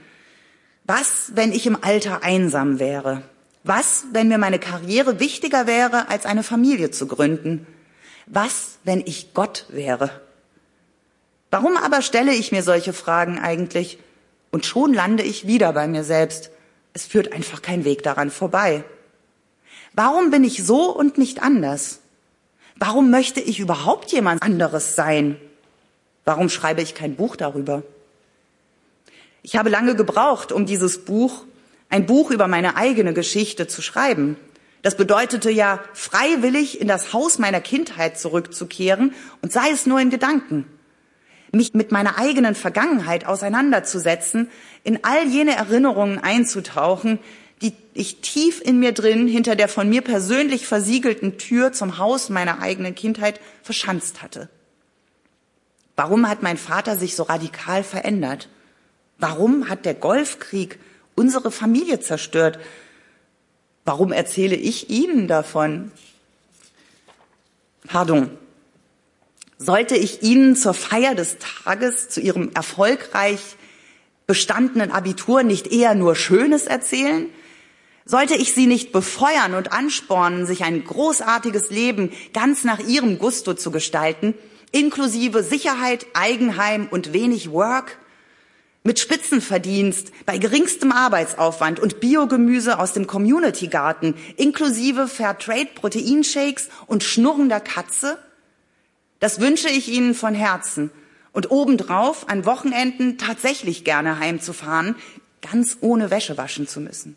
Was, wenn ich im Alter einsam wäre? Was, wenn mir meine Karriere wichtiger wäre, als eine Familie zu gründen? Was, wenn ich Gott wäre? Warum aber stelle ich mir solche Fragen eigentlich? Und schon lande ich wieder bei mir selbst. Es führt einfach kein Weg daran vorbei. Warum bin ich so und nicht anders? Warum möchte ich überhaupt jemand anderes sein? Warum schreibe ich kein Buch darüber? Ich habe lange gebraucht, um dieses Buch, ein Buch über meine eigene Geschichte zu schreiben. Das bedeutete ja, freiwillig in das Haus meiner Kindheit zurückzukehren und sei es nur in Gedanken. Mich mit meiner eigenen Vergangenheit auseinanderzusetzen, in all jene Erinnerungen einzutauchen, die ich tief in mir drin hinter der von mir persönlich versiegelten Tür zum Haus meiner eigenen Kindheit verschanzt hatte. Warum hat mein Vater sich so radikal verändert? Warum hat der Golfkrieg unsere Familie zerstört? Warum erzähle ich Ihnen davon? Pardon. Sollte ich Ihnen zur Feier des Tages, zu Ihrem erfolgreich bestandenen Abitur nicht eher nur Schönes erzählen? Sollte ich Sie nicht befeuern und anspornen, sich ein großartiges Leben ganz nach Ihrem Gusto zu gestalten, inklusive Sicherheit, Eigenheim und wenig Work? Mit Spitzenverdienst, bei geringstem Arbeitsaufwand und Biogemüse aus dem Community-Garten, inklusive Fairtrade-Proteinshakes und schnurrender Katze? Das wünsche ich Ihnen von Herzen. Und obendrauf an Wochenenden tatsächlich gerne heimzufahren, ganz ohne Wäsche waschen zu müssen.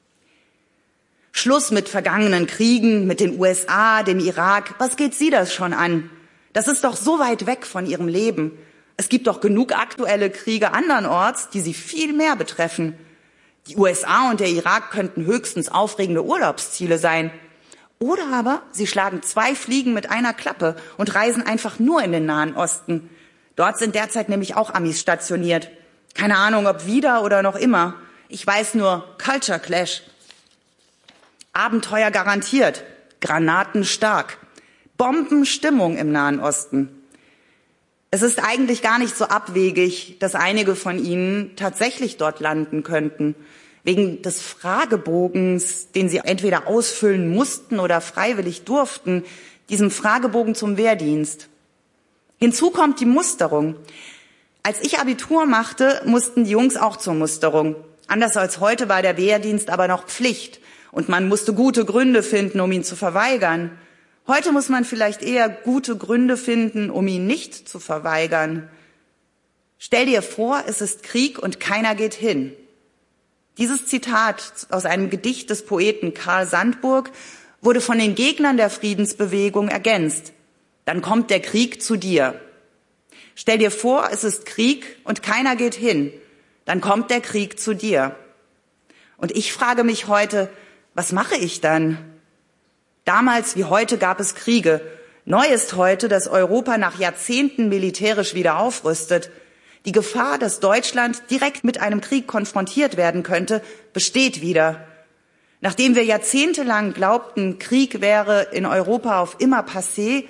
Schluss mit vergangenen Kriegen, mit den USA, dem Irak. Was geht Sie das schon an? Das ist doch so weit weg von Ihrem Leben. Es gibt doch genug aktuelle Kriege andernorts, die Sie viel mehr betreffen. Die USA und der Irak könnten höchstens aufregende Urlaubsziele sein. Oder aber Sie schlagen 2 Fliegen mit einer Klappe und reisen einfach nur in den Nahen Osten. Dort sind derzeit nämlich auch Amis stationiert. Keine Ahnung, ob wieder oder noch immer. Ich weiß nur, Culture Clash. Abenteuer garantiert, Granaten stark, Bombenstimmung im Nahen Osten. Es ist eigentlich gar nicht so abwegig, dass einige von Ihnen tatsächlich dort landen könnten, wegen des Fragebogens, den Sie entweder ausfüllen mussten oder freiwillig durften, diesem Fragebogen zum Wehrdienst. Hinzu kommt die Musterung. Als ich Abitur machte, mussten die Jungs auch zur Musterung. Anders als heute war der Wehrdienst aber noch Pflicht und man musste gute Gründe finden, um ihn zu verweigern. Heute muss man vielleicht eher gute Gründe finden, um ihn nicht zu verweigern. Stell dir vor, es ist Krieg und keiner geht hin. Dieses Zitat aus einem Gedicht des Poeten Karl Sandburg wurde von den Gegnern der Friedensbewegung ergänzt. Dann kommt der Krieg zu dir. Stell dir vor, es ist Krieg und keiner geht hin. Dann kommt der Krieg zu dir. Und ich frage mich heute, was mache ich dann? Damals wie heute gab es Kriege. Neu ist heute, dass Europa nach Jahrzehnten militärisch wieder aufrüstet. Die Gefahr, dass Deutschland direkt mit einem Krieg konfrontiert werden könnte, besteht wieder. Nachdem wir jahrzehntelang glaubten, Krieg wäre in Europa auf immer passé,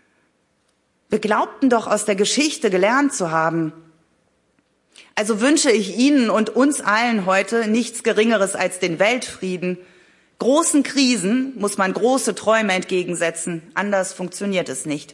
wir glaubten doch aus der Geschichte gelernt zu haben. Also wünsche ich Ihnen und uns allen heute nichts Geringeres als den Weltfrieden. Großen Krisen muss man große Träume entgegensetzen, anders funktioniert es nicht.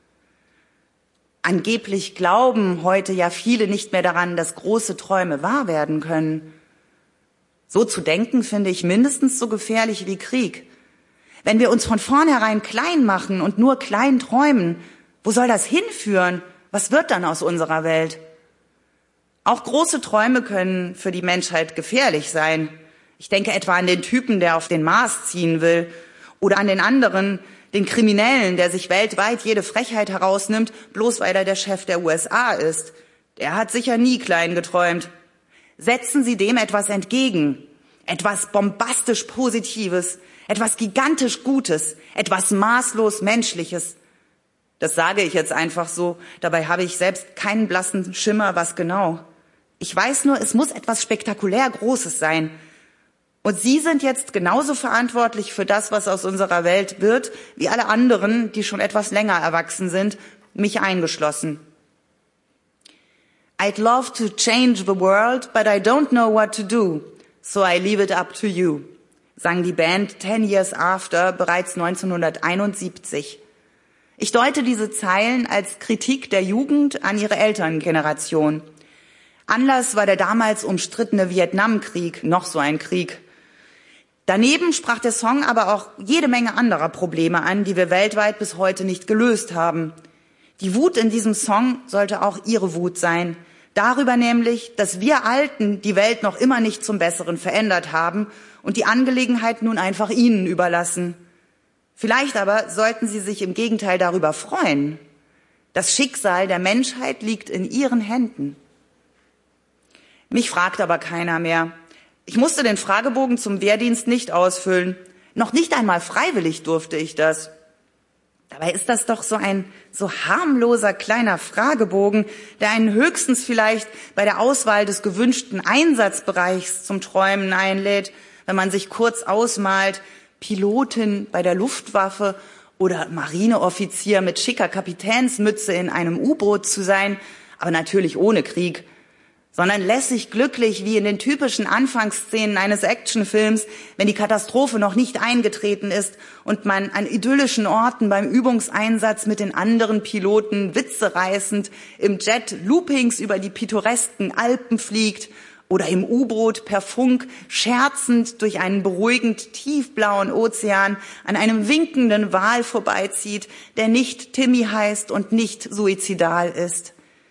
Angeblich glauben heute ja viele nicht mehr daran, dass große Träume wahr werden können. So zu denken, finde ich mindestens so gefährlich wie Krieg. Wenn wir uns von vornherein klein machen und nur klein träumen, wo soll das hinführen? Was wird dann aus unserer Welt? Auch große Träume können für die Menschheit gefährlich sein. Ich denke etwa an den Typen, der auf den Mars ziehen will, oder an den anderen, den Kriminellen, der sich weltweit jede Frechheit herausnimmt, bloß weil er der Chef der USA ist. Der hat sicher nie klein geträumt. Setzen Sie dem etwas entgegen, etwas bombastisch Positives, etwas gigantisch Gutes, etwas maßlos Menschliches. Das sage ich jetzt einfach so, dabei habe ich selbst keinen blassen Schimmer, was genau. Ich weiß nur, es muss etwas spektakulär Großes sein. Und Sie sind jetzt genauso verantwortlich für das, was aus unserer Welt wird, wie alle anderen, die schon etwas länger erwachsen sind, mich eingeschlossen. I'd love to change the world, but I don't know what to do, so I leave it up to you, sang die Band 10 Years After bereits 1971. Ich deute diese Zeilen als Kritik der Jugend an ihre Elterngeneration. Anlass war der damals umstrittene Vietnamkrieg, noch so ein Krieg. Daneben sprach der Song aber auch jede Menge anderer Probleme an, die wir weltweit bis heute nicht gelöst haben. Die Wut in diesem Song sollte auch Ihre Wut sein. Darüber nämlich, dass wir Alten die Welt noch immer nicht zum Besseren verändert haben und die Angelegenheit nun einfach Ihnen überlassen. Vielleicht aber sollten Sie sich im Gegenteil darüber freuen. Das Schicksal der Menschheit liegt in Ihren Händen. Mich fragt aber keiner mehr. Ich musste den Fragebogen zum Wehrdienst nicht ausfüllen. Noch nicht einmal freiwillig durfte ich das. Dabei ist das doch so ein so harmloser kleiner Fragebogen, der einen höchstens vielleicht bei der Auswahl des gewünschten Einsatzbereichs zum Träumen einlädt, wenn man sich kurz ausmalt, Pilotin bei der Luftwaffe oder Marineoffizier mit schicker Kapitänsmütze in einem U-Boot zu sein, aber natürlich ohne Krieg, sondern lässig glücklich wie in den typischen Anfangsszenen eines Actionfilms, wenn die Katastrophe noch nicht eingetreten ist und man an idyllischen Orten beim Übungseinsatz mit den anderen Piloten witzereißend im Jet Loopings über die pittoresken Alpen fliegt oder im U-Boot per Funk scherzend durch einen beruhigend tiefblauen Ozean an einem winkenden Wal vorbeizieht, der nicht Timmy heißt und nicht suizidal ist.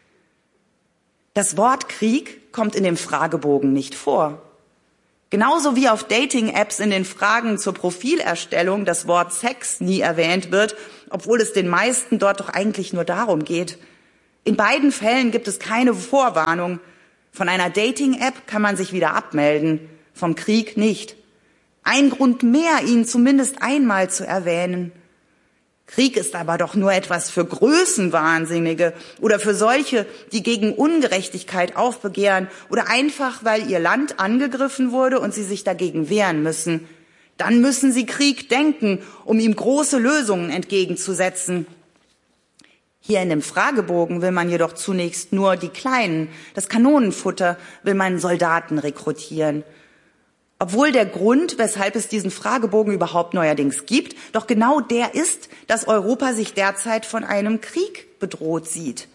Das Wort Krieg kommt in dem Fragebogen nicht vor. Genauso wie auf Dating-Apps in den Fragen zur Profilerstellung das Wort Sex nie erwähnt wird, obwohl es den meisten dort doch eigentlich nur darum geht. In beiden Fällen gibt es keine Vorwarnung. Von einer Dating-App kann man sich wieder abmelden, vom Krieg nicht. Ein Grund mehr, ihn zumindest einmal zu erwähnen. Krieg ist aber doch nur etwas für Größenwahnsinnige oder für solche, die gegen Ungerechtigkeit aufbegehren oder einfach, weil ihr Land angegriffen wurde und sie sich dagegen wehren müssen. Dann müssen sie Krieg denken, um ihm große Lösungen entgegenzusetzen. Hier in dem Fragebogen will man jedoch zunächst nur die Kleinen, das Kanonenfutter, will man Soldaten rekrutieren. Obwohl der Grund, weshalb es diesen Fragebogen überhaupt neuerdings gibt, doch genau der ist, dass Europa sich derzeit von einem Krieg bedroht sieht.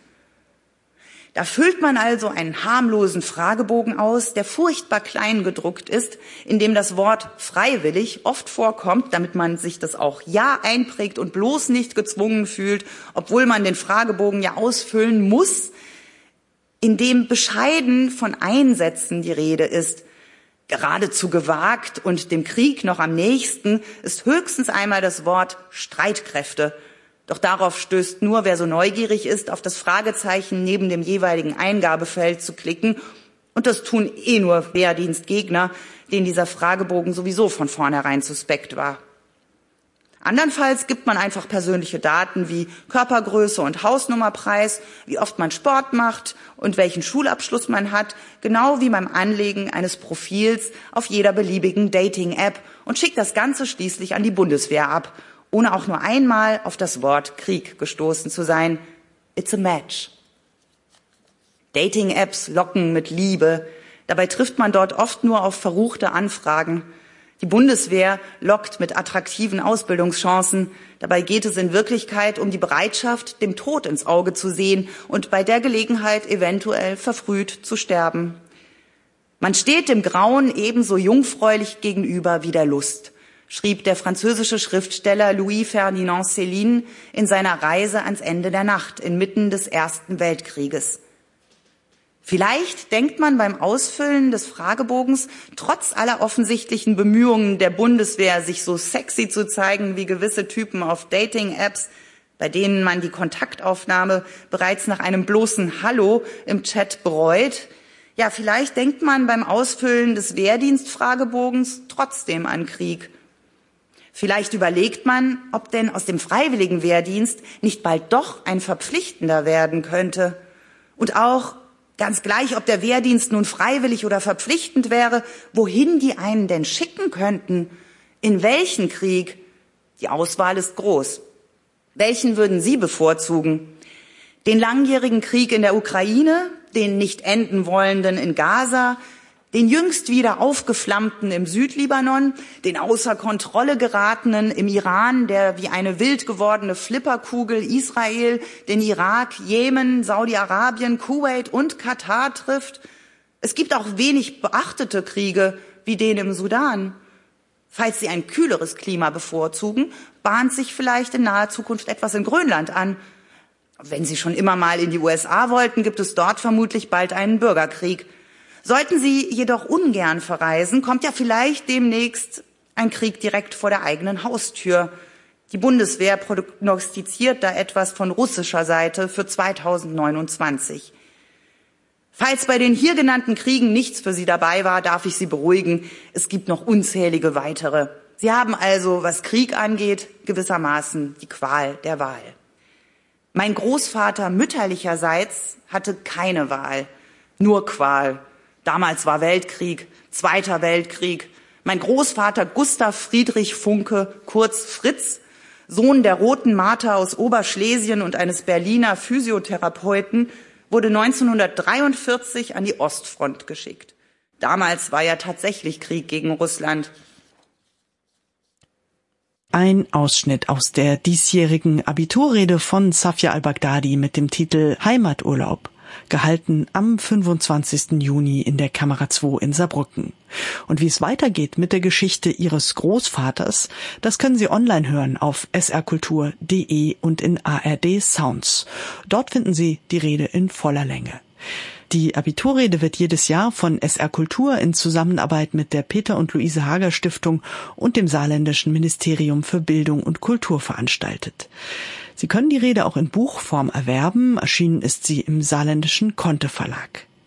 Da füllt man also einen harmlosen Fragebogen aus, der furchtbar klein gedruckt ist, in dem das Wort freiwillig oft vorkommt, damit man sich das auch ja einprägt und bloß nicht gezwungen fühlt, obwohl man den Fragebogen ja ausfüllen muss, in dem bescheiden von Einsätzen die Rede ist. Geradezu gewagt und dem Krieg noch am nächsten ist höchstens einmal das Wort Streitkräfte. Doch darauf stößt nur, wer so neugierig ist, auf das Fragezeichen neben dem jeweiligen Eingabefeld zu klicken. Und das tun nur Wehrdienstgegner, denen dieser Fragebogen sowieso von vornherein suspekt war. Andernfalls gibt man einfach persönliche Daten wie Körpergröße und Hausnummer preis, wie oft man Sport macht und welchen Schulabschluss man hat, genau wie beim Anlegen eines Profils auf jeder beliebigen Dating-App und schickt das Ganze schließlich an die Bundeswehr ab, ohne auch nur einmal auf das Wort Krieg gestoßen zu sein. It's a match. Dating-Apps locken mit Liebe. Dabei trifft man dort oft nur auf verruchte Anfragen. Die Bundeswehr lockt mit attraktiven Ausbildungschancen. Dabei geht es in Wirklichkeit um die Bereitschaft, dem Tod ins Auge zu sehen und bei der Gelegenheit eventuell verfrüht zu sterben. Man steht dem Grauen ebenso jungfräulich gegenüber wie der Lust, schrieb der französische Schriftsteller Louis-Ferdinand Céline in seiner Reise ans Ende der Nacht inmitten des Ersten Weltkrieges. Vielleicht denkt man beim Ausfüllen des Fragebogens, trotz aller offensichtlichen Bemühungen der Bundeswehr, sich so sexy zu zeigen wie gewisse Typen auf Dating-Apps, bei denen man die Kontaktaufnahme bereits nach einem bloßen Hallo im Chat bereut. Ja, vielleicht denkt man beim Ausfüllen des Wehrdienstfragebogens trotzdem an Krieg. Vielleicht überlegt man, ob denn aus dem freiwilligen Wehrdienst nicht bald doch ein verpflichtender werden könnte. Und auch, ganz gleich, ob der Wehrdienst nun freiwillig oder verpflichtend wäre, wohin die einen denn schicken könnten, in welchen Krieg? Die Auswahl ist groß. Welchen würden Sie bevorzugen? Den langjährigen Krieg in der Ukraine, den nicht enden wollenden in Gaza, den jüngst wieder aufgeflammten im Südlibanon, den außer Kontrolle geratenen im Iran, der wie eine wild gewordene Flipperkugel Israel, den Irak, Jemen, Saudi-Arabien, Kuwait und Katar trifft. Es gibt auch wenig beachtete Kriege wie den im Sudan. Falls Sie ein kühleres Klima bevorzugen, bahnt sich vielleicht in naher Zukunft etwas in Grönland an. Wenn Sie schon immer mal in die USA wollten, gibt es dort vermutlich bald einen Bürgerkrieg. Sollten Sie jedoch ungern verreisen, kommt ja vielleicht demnächst ein Krieg direkt vor der eigenen Haustür. Die Bundeswehr prognostiziert da etwas von russischer Seite für 2029. Falls bei den hier genannten Kriegen nichts für Sie dabei war, darf ich Sie beruhigen. Es gibt noch unzählige weitere. Sie haben also, was Krieg angeht, gewissermaßen die Qual der Wahl. Mein Großvater mütterlicherseits hatte keine Wahl, nur Qual. Damals war Weltkrieg, Zweiter Weltkrieg. Mein Großvater Gustav Friedrich Funke, kurz Fritz, Sohn der Roten Marter aus Oberschlesien und eines Berliner Physiotherapeuten, wurde 1943 an die Ostfront geschickt. Damals war ja tatsächlich Krieg gegen Russland. Ein Ausschnitt aus der diesjährigen Abiturrede von Safia al-Baghdadi mit dem Titel Heimaturlaub, gehalten am 25. Juni in der Kamera 2 in Saarbrücken. Und wie es weitergeht mit der Geschichte ihres Großvaters, das können Sie online hören auf srkultur.de und in ARD Sounds. Dort finden Sie die Rede in voller Länge. Die Abiturrede wird jedes Jahr von SR Kultur in Zusammenarbeit mit der Peter und Luise Hager Stiftung und dem Saarländischen Ministerium für Bildung und Kultur veranstaltet. Sie können die Rede auch in Buchform erwerben. Erschienen ist sie im saarländischen Conte Verlag.